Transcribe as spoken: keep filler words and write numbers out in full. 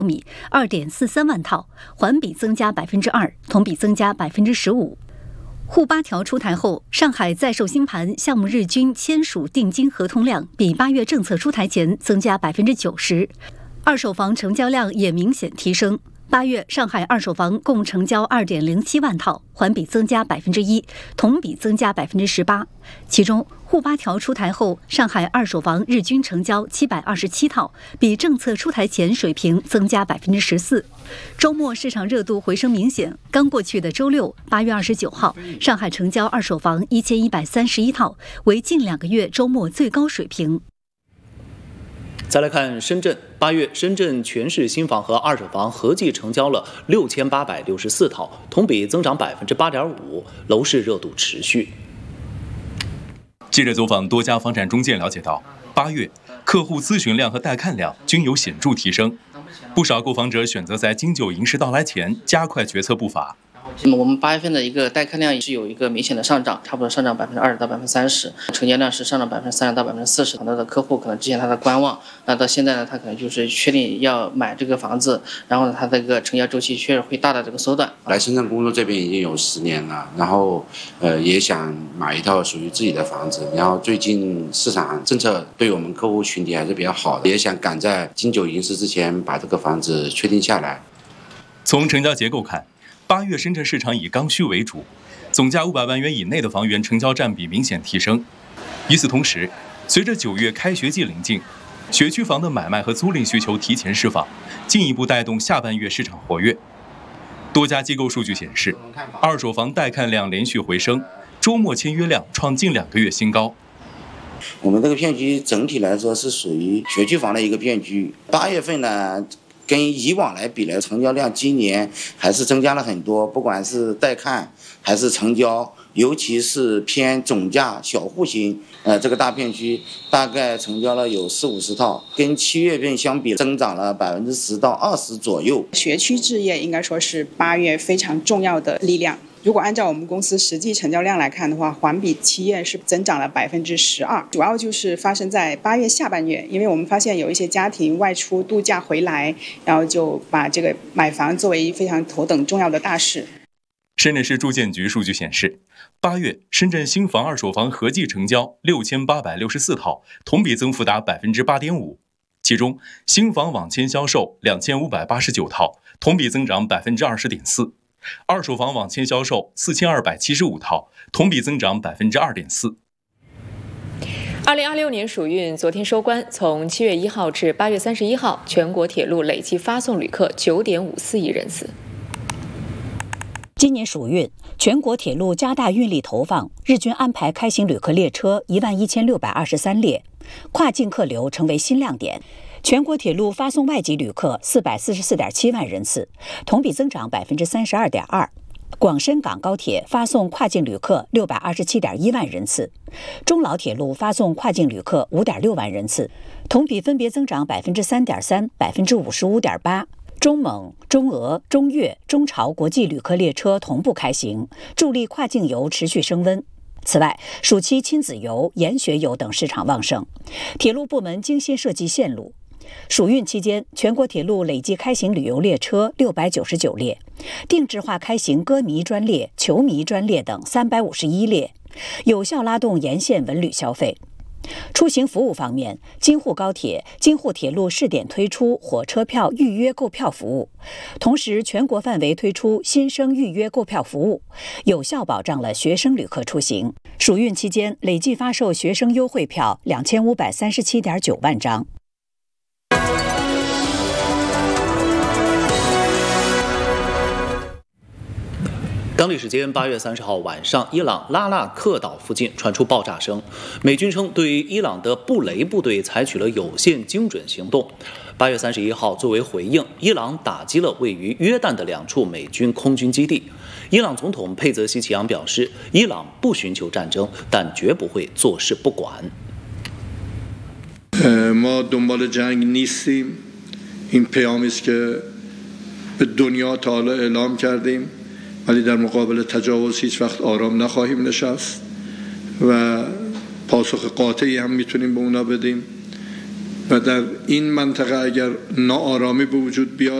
米二点四三万套，环比增加百分之二，同比增加百分之十五。沪八条出台后，上海在售新盘项目日均签署定金合同量比八月政策出台前增加百分之九十，二手房成交量也明显提升。八月上海二手房共成交二点零七万套，环比增加百分之一，同比增加百分之十八。其中，沪八条出台后，上海二手房日均成交七百二十七套，比政策出台前水平增加百分之十四。周末市场热度回升明显，刚过去的周六，八月二十九号，上海成交二手房一千一百三十一套，为近两个月周末最高水平。 再来看深圳，八月深圳全市新房和二手房合计成交了六千八百六十四套，同比增长百分之八点五，楼市热度持续。 记者走访多家房产中介了解到，八月客户咨询量和带看量均有显著提升，不少购房者选择在金九银十到来前加快决策步伐。 那么我们八月份的一个带看量是有一个明显的上涨，差不多上涨百分之二十到百分之三十，成交量是上涨百分之三十到百分之四十。很多的客户可能之前他的观望，那到现在呢，他可能就是确定要买这个房子，然后呢，他这个成交周期确实会大大这个缩短。 来深圳工作这边已经有十年了，然后呃也想买一套属于自己的房子，然后最近市场政策对我们客户群体还是比较好的，也想赶在金九银十之前把这个房子确定下来。 从成交结构看，八月深圳市场以刚需为主，总价五百万元以内的房源成交占比明显提升。与此同时，随着九月开学季临近，学区房的买卖和租赁需求提前释放，进一步带动下半月市场活跃。多家机构数据显示，二手房带看量连续回升，周末签约量创近两个月新高。 我们这个片区整体来说是属于学区房的一个片区，八月份呢，跟以往来比呢，成交量今年还是增加了很多，不管是带看还是成交，尤其是偏总价小户型，呃，这个大片区大概成交了有四五十套，跟七月份相比增长了百分之十到二十左右。 学区置业应该说是八月非常重要的力量。如果按照我们公司实际成交量来看的话，环比七月是增长了百分之十二，主要就是发生在八月下半月，因为我们发现有一些家庭外出度假回来，然后就把这个买房作为非常头等重要的大事。 深圳市住建局数据显示，八月深圳新房、二手房合计成交六千八百六十四套，同比增幅达百分之八点五。其中，新房网签销售两千五百八十九套，同比增长百分之二十点四。二手房网签销售四千二百七十五套，同比增长百分之二点四。 二零二六年暑运昨天收官，从七月一号至八月三十一号，全国铁路累计发送旅客九点五四亿人次。 今年暑运，全国铁路加大运力投放，日均安排开行旅客列车一万一千六百二十三列，跨境客流成为新亮点。全国铁路发送外籍旅客四百四十四点七万人次，同比增长百分之三十二点二。广深港高铁发送跨境旅客六百二十七点一万人次，中老铁路发送跨境旅客五点六万人次，同比分别增长百分之三点三、百分之五十五点八。中蒙、中俄、中越、中朝国际旅客列车同步开行，助力跨境游持续升温。此外，暑期亲子游、研学游等市场旺盛，铁路部门精心设计线路。暑运期间，全国铁路累计开行旅游列车六百九十九列，定制化开行歌迷专列、球迷专列等三百五十一列，有效拉动沿线文旅消费。出行服务方面，京沪高铁、京沪铁路试点推出火车票预约购票服务，同时全国范围推出新生预约购票服务，有效保障了学生旅客出行。暑运期间，累计发售学生优惠票两千五百三十七点九万张。 当地时间八月三十号晚上，伊朗拉纳克岛附近传出爆炸声。美军称，对于伊朗的布雷部队采取了有限精准行动。八月三十一号，作为回应，伊朗打击了位于约旦的两处美军空军基地。伊朗总统佩泽西奇扬表示，伊朗不寻求战争，但绝不会坐视不管。 ما دنبال جنگ نیستیم. این پیامی است که به دنیا تا حالا اعلام کردیم. ولی در مقابل تجاوز هیچ وقت آرام نخواهیم نشست و پاسخ قاطعی هم میتونیم به اونا بدیم. و در این منطقه اگر ناآرامی به وجود بیاد